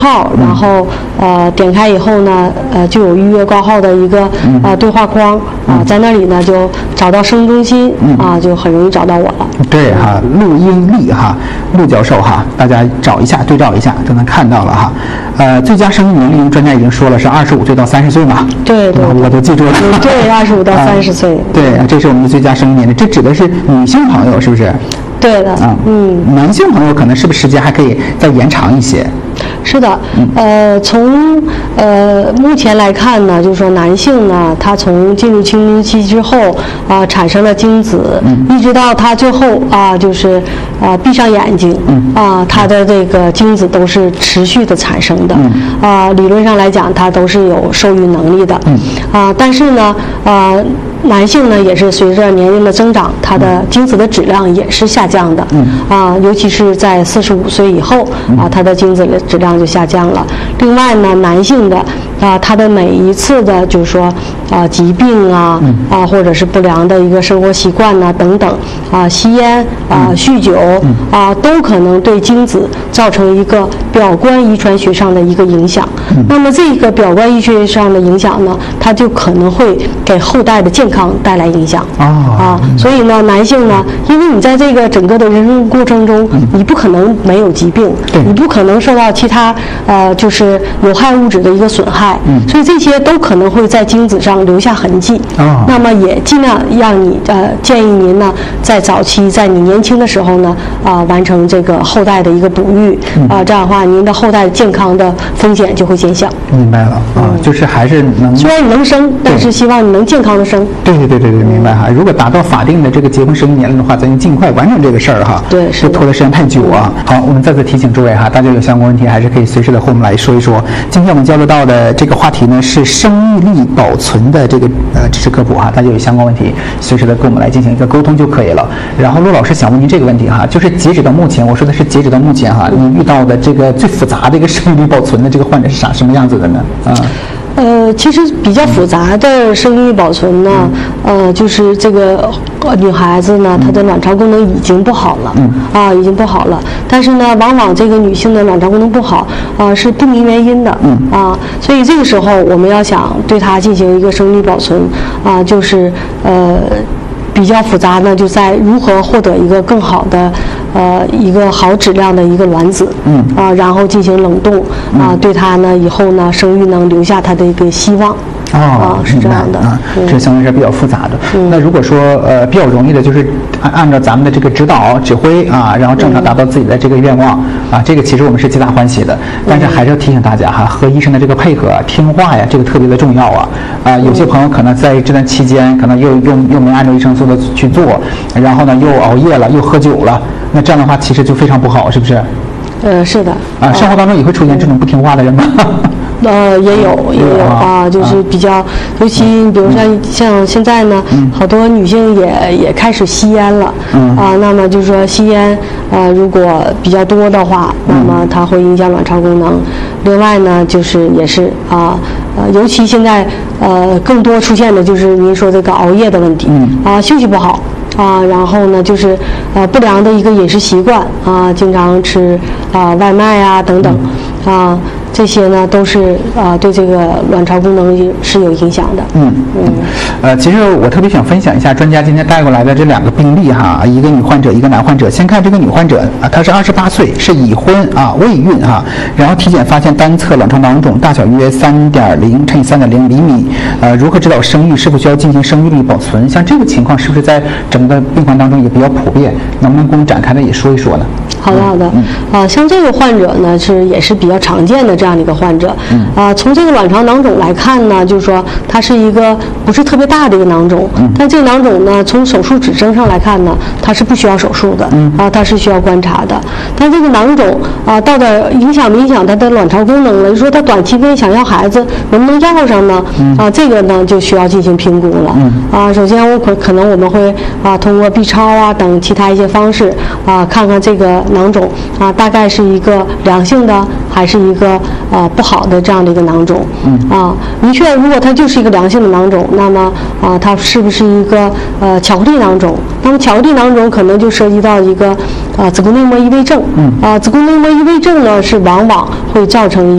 号，然后点开以后呢，就有预约挂号的一个对话框在那里呢就找到生物中心就很容易找到我了。 对哈，陆英丽哈，陆教授哈，大家找一下对照一下就能看到了哈。最佳生育年龄专家已经说了是25岁到30岁嘛。 对对， 我都记住了。 对，25到30岁。 对，这是我们的最佳生育年龄，这指的是女性朋友是不是？ 对的。 男性朋友可能是不是时间还可以再延长一些？ 是的，从目前来看呢，就是说男性呢，他从进入青春期之后产生了精子，一直到他最后就是闭上眼睛他的这个精子都是持续的产生的理论上来讲，他都是有受孕能力的但是呢男性呢也是随着年龄的增长，他的精子的质量也是下降的尤其是在45岁以后他的精子的质量就下降了。另外呢，男性的他的每一次的就是说疾病或者是不良的一个生活习惯等等吸烟酗酒都可能对精子造成一个表观遗传学上的一个影响。那么这个表观遗传学上的影响呢，它就可能会给后代的健康带来影响所以呢，男性呢，因为你在这个整个的人生过程中，你不可能没有疾病，你不可能受到其他就是有害物质的一个损害，所以这些都可能会在精子上留下痕迹那么也尽量让你建议您呢，在早期在你年轻的时候呢完成这个后代的一个哺育这样的话，您的后代健康的风险就会减小。 明白了就是还是能， 虽然你能生，但是希望你能健康的生。 对，明白哈。如果达到法定的这个结婚生育年龄的话，咱就尽快完成这个事儿哈。 对， 不拖的时间太久好，我们再次提醒诸位哈，大家有相关问题还是可以随时的和我们来说一说。今天我们交流到的这个话题呢是生育力保存的这个知识科普哈，大家有相关问题随时的跟我们来进行一个沟通就可以了。然后陆老师想问您这个问题哈，就是截止到目前，我说的是截止到目前哈，你遇到的这个最复杂的一个生育力保存的这个患者是什么样子的呢？ 其实比较复杂的生育保存呢，就是这个女孩子呢，她的卵巢功能已经不好了，已经不好了。但是呢，往往这个女性的卵巢功能不好，是不明原因的，所以这个时候我们要想对她进行一个生育保存，就是比较复杂呢，就在如何获得一个更好的一个好质量的一个卵子，然后进行冷冻对它呢以后呢生育能留下它的一个希望。是这样的这相对是比较复杂的。那如果说比较容易的，就是按照咱们的这个指导指挥然后正常达到自己的这个愿望这个其实我们是皆大欢喜的。但是还是要提醒大家哈，和医生的这个配合听话呀，这个特别的重要有些朋友可能在这段期间可能又没按照医生说的去做，然后呢又熬夜了，又喝酒了，那这样的话其实就非常不好，是不是？ 是的。 生活当中也会出现这种不听话的人吗？ 也有就是比较，尤其比如像现在呢，好多女性也开始吸烟了，那么就是说吸烟如果比较多的话，那么它会影响卵巢功能。另外呢，就是也是尤其现在更多出现的就是您说这个熬夜的问题休息不好。然后呢，就是不良的一个饮食习惯经常吃外卖等等这些呢都是对这个卵巢功能是有影响的。 其实我特别想分享一下专家今天带过来的这2个病例哈，一个女患者，一个男患者。先看这个女患者她是28岁，是已婚未孕然后体检发现单侧卵巢囊肿大小约3.0乘以3.0厘米。如何指导生育？是否需要进行生育力保存？像这个情况是不是在整个病患当中也比较普遍？能不能跟我们展开的也说一说呢？ 好的。像这个患者呢也是比较常见的这样的一个患者。从这个卵巢囊肿来看呢，就是说它是一个不是特别大的一个囊肿，但这个囊肿呢，从手术指征上来看呢，它是不需要手术的，它是需要观察的。但这个囊肿到底影响它的卵巢功能了？就说它短期内想要孩子能不能要上呢？这个呢就需要进行评估了。首先可能我们会通过 B 超等其他一些方式看看这个囊肿大概是一个良性的还是一个不好的这样的一个囊肿。的确，如果它就是一个良性的囊肿，那么它是不是一个巧克力囊肿？那么巧克力囊肿可能就涉及到一个子宫内膜异位症。子宫内膜异位症呢是往往会造成